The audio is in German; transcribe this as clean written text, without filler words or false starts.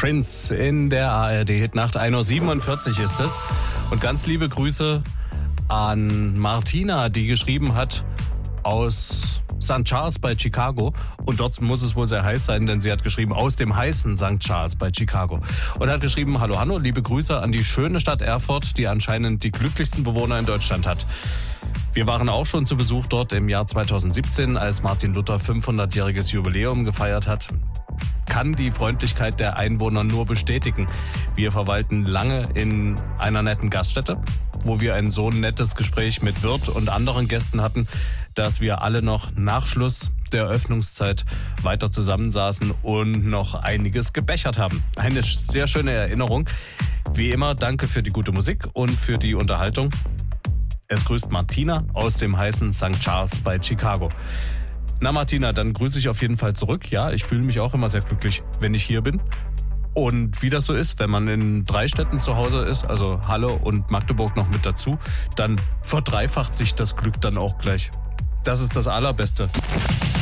Prince in der ARD-Hitnacht. 1:47 Uhr ist es. Und ganz liebe Grüße an Martina, die geschrieben hat aus St. Charles bei Chicago. Und dort muss es wohl sehr heiß sein, denn sie hat geschrieben aus dem heißen St. Charles bei Chicago. Und hat geschrieben, hallo Hanno, liebe Grüße an die schöne Stadt Erfurt, die anscheinend die glücklichsten Bewohner in Deutschland hat. Wir waren auch schon zu Besuch dort im Jahr 2017, als Martin Luther 500-jähriges Jubiläum gefeiert hat. Kann die Freundlichkeit der Einwohner nur bestätigen. Wir verweilten lange in einer netten Gaststätte, wo wir ein so nettes Gespräch mit Wirt und anderen Gästen hatten, dass wir alle noch nach Schluss der Öffnungszeit weiter zusammensaßen und noch einiges gebechert haben. Eine sehr schöne Erinnerung. Wie immer, danke für die gute Musik und für die Unterhaltung. Es grüßt Martina aus dem heißen St. Charles bei Chicago. Na Martina, dann grüße ich auf jeden Fall zurück. Ja, ich fühle mich auch immer sehr glücklich, wenn ich hier bin. Und wie das so ist, wenn man in 3 Städten zu Hause ist, also Halle und Magdeburg noch mit dazu, dann verdreifacht sich das Glück dann auch gleich. Das ist das Allerbeste.